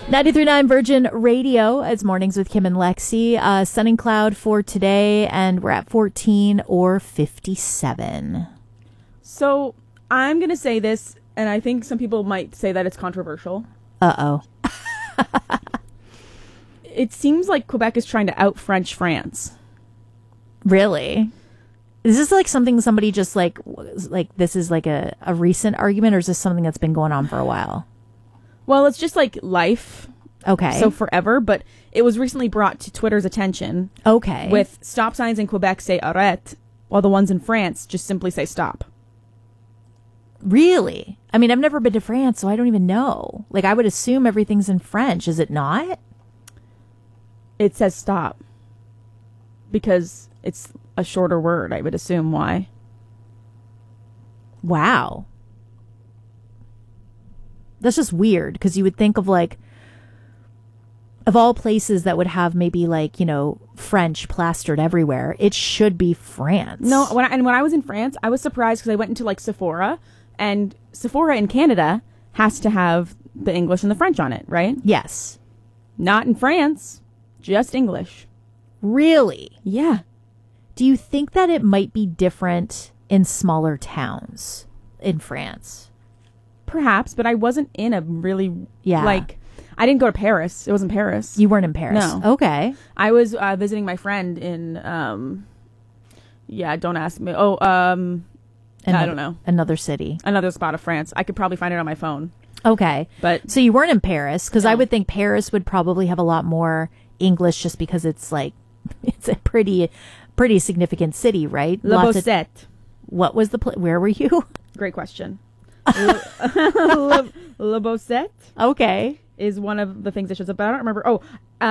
93.9 Virgin Radio. It's Mornings with Kim and Lexi. Sun and cloud for today, and we're at 14 or 57. So I'm going to say this, and I think some people might say that it's controversial. Uh-oh. It seems like Quebec is trying to out-French France. Really? Is this like something somebody just like this is like a recent argument, or is this something that's been going on for a while? Well, it's just like life. Okay. So forever, but it was recently brought to Twitter's attention. Okay. With stop signs in Quebec say arrête, while the ones in France just simply say stop. Really? I mean, I've never been to France, so I don't even know. Like, I would assume everything's in French. Is it not? It says stop. Because it's a shorter word, I would assume. Why? Wow. That's just weird, because you would think of like, of all places that would have maybe like, you know, French plastered everywhere, it should be France. No, when I was in France, I was surprised because I went into like Sephora, and Sephora in Canada has to have the English and the French on it, right? Yes. Not in France, just English. Really? Yeah. Do you think that it might be different in smaller towns in France? Perhaps, but I wasn't in a really, Yeah. like, I didn't go to Paris. It wasn't Paris. You weren't in Paris? No. Okay. I was visiting my friend in, don't ask me. I don't know. Another city. Another spot of France. I could probably find it on my phone. Okay. But so you weren't in Paris, because No. I would think Paris would probably have a lot more English just because it's like, it's a pretty significant city, right? Le Lots of- Bossette. What was the where were you? Great question. Le Bossette Okay. is one of the things that shows up, but I don't remember.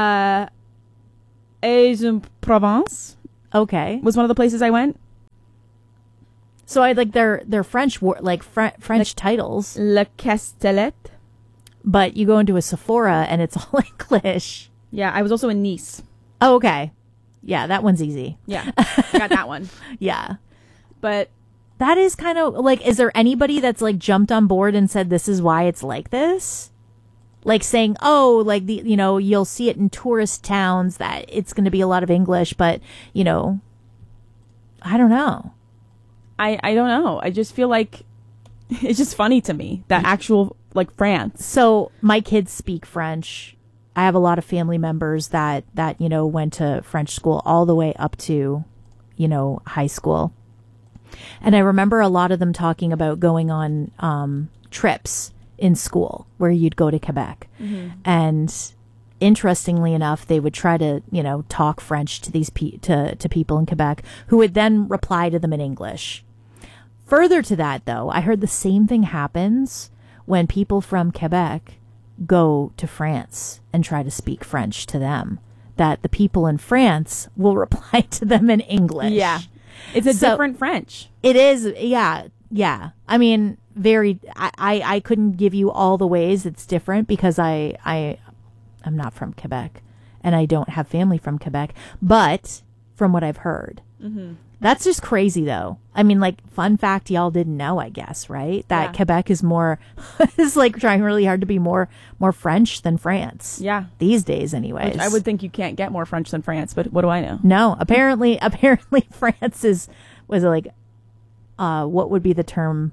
Aix-en-Provence Okay. was one of the places I went. So I like their French French titles, Le Castellet. but you go into a Sephora and it's all English. Yeah, I was also in Nice. Oh, okay. Yeah, that one's easy. Yeah, I got that one. Yeah. But That is kind of like, is there anybody that's like jumped on board and said this is why it's like this? Like saying, oh, like you'll see it in tourist towns that it's going to be a lot of English, but I don't know. I don't know. I just feel like it's just funny to me that actual like France. So my kids speak French. I have a lot of family members that went to French school all the way up to, high school. And I remember a lot of them talking about going on trips in school where you'd go to Quebec. Mm-hmm. And interestingly enough, they would try to, talk French to these to people in Quebec who would then reply to them in English. Further to that, though, I heard the same thing happens when people from Quebec go to France and try to speak French to them, that the people in France will reply to them in English. Yeah. It's a different French. It is. Yeah. Yeah. I mean, I couldn't give you all the ways it's different because I'm not from Quebec and I don't have family from Quebec, but from what I've heard, that's just crazy though. I mean, like, fun fact y'all didn't know, I guess, right? That Quebec is more, is like trying really hard to be more French than France. Yeah. These days anyways. Which I would think you can't get more French than France, but what do I know? No, apparently France was it like, what would be the term?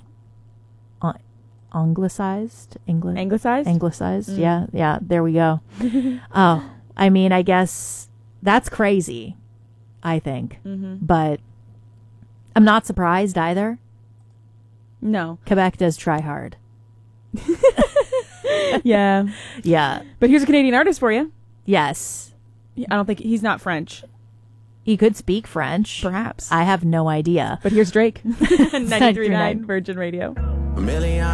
Anglicized? Anglicized? Anglicized. Mm. Yeah. There we go. Oh, I mean, I guess that's crazy, I think. Mm-hmm. But I'm not surprised either. No. Quebec does try hard. Yeah. Yeah. But here's a Canadian artist for you. Yes. I don't think he's not French. He could speak French. Perhaps. I have no idea. But here's Drake. 93.9 Virgin Radio. A million